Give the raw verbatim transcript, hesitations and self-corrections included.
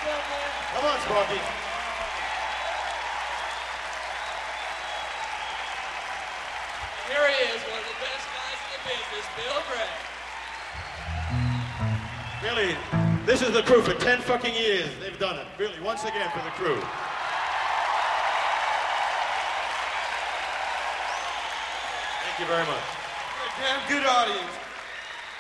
Come on, Sparky. Here he is, one of the best guys in the business, Bill Gray. Really, this is the crew for ten fucking years. They've done it. Really, once again for the crew. Thank you very much. You're a damn good audience.